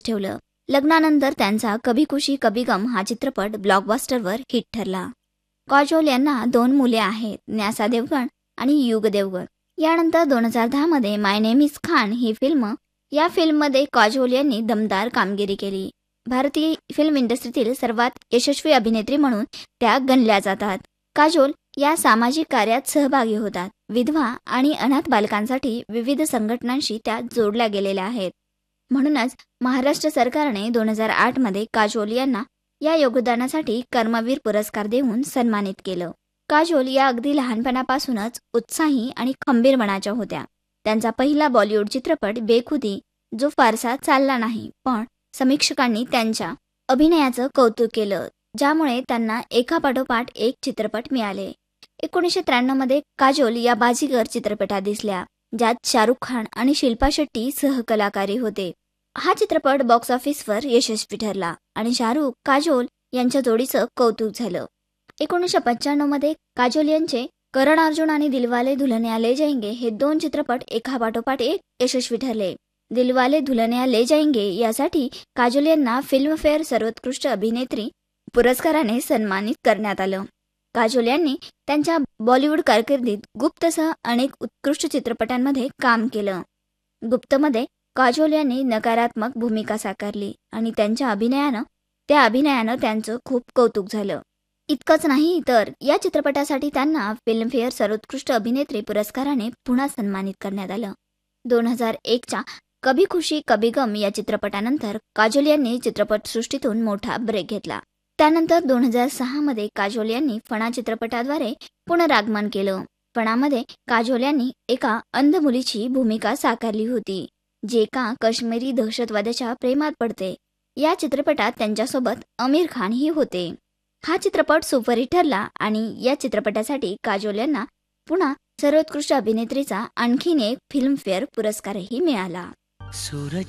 ठेवलं. लग्नानंतर त्यांचा कभी खुशी कभी गम हा चित्रपट ब्लॉकबस्टरवर हिट ठरला. काजोल यांना 2 मुले आहेत, न्यासा देवगण आणि युग देवगण. यानंतर 2010 मध्ये माय name is Khan he film. या फिल्ममध्ये काजोल यांनी दमदार कामगिरी केली. भारतीय फिल्म इंडस्ट्रीतील सर्वात यशस्वी अभिनेत्री म्हणून त्या गणल्या जातात. काजोल या सामाजिक कार्यात सहभागी होतात. विधवा आणि अनाथ बालकांसाठी विविध संघटनांशी त्या जोडल्या गेलेल्या आहेत. म्हणूनच महाराष्ट्र सरकारने 2008 मध्ये काजोल यांना या योगदानासाठी कर्मवीर पुरस्कार देऊन सन्मानित केलं. काजोल या अगदी लहानपणापासूनच उत्साही आणि खंबीर मनाच्या होत्या. त्यांचा पहिला बॉलिवूड चित्रपट बेखुदी जो फारसा चालला नाही, पण समीक्षकांनी त्यांच्या अभिनयाचं कौतुक केलं, ज्यामुळे त्यांना एकापाठोपाठ एक चित्रपट मिळाले. 1993 मध्ये काजोल या बाजीगर चित्रपटात दिसल्या, ज्यात शाहरुख खान आणि शिल्पा शेट्टी सहकलाकारी होते. हा चित्रपट बॉक्स ऑफिसवर यशस्वी ठरला आणि शाहरुख काजोल यांच्या जोडीचं कौतुक झालं. 1995 मध्ये काजोल यांचे करण अर्जुन आणि दिलवाले दुल्हनिया ले जाएंगे हे 2 चित्रपट एकापाठोपाठ एक यशस्वी ठरले. दिलवाले दुल्हनिया ले जाएंगे यासाठी काजोल यांना फिल्मफेअर सर्वोत्कृष्ट अभिनेत्री पुरस्काराने सन्मानित करण्यात आलं. काजोल यांनी त्यांच्या बॉलिवूड कारकिर्दीत गुप्तसह अनेक उत्कृष्ट चित्रपटांमध्ये काम केलं. गुप्तमध्ये काजोल यांनी नकारात्मक भूमिका साकारली आणि त्या अभिनयानं त्यांचं खूप कौतुक झालं. इतकंच नाही तर या चित्रपटासाठी त्यांना फिल्मफेअर सर्वोत्कृष्ट अभिनेत्री पुरस्काराने पुन्हा सन्मानित करण्यात आलं. 2001च्या कभी खुशी कभी गम या चित्रपटानंतर काजोल यांनी चित्रपटसृष्टीतून मोठा ब्रेक घेतला. त्यानंतर 2006 मध्ये काजोल यांनी फणा चित्रपटाद्वारे पुनरागमन केलं. फणामध्ये काजोल यांनी एका अंध मुलीची भूमिका साकारली होती, जी एका काश्मीरी दहशतवाद्याच्या प्रेमात पडते. या चित्रपटात त्यांच्यासोबत आमिर खान ही होते. हा चित्रपट सुपरहिट ठरला आणि या चित्रपटासाठी काजोल यांना पुन्हा सर्वोत्कृष्ट अभिनेत्रीचा आणखीन एक फिल्मफेअर पुरस्कारही मिळाला. सूरज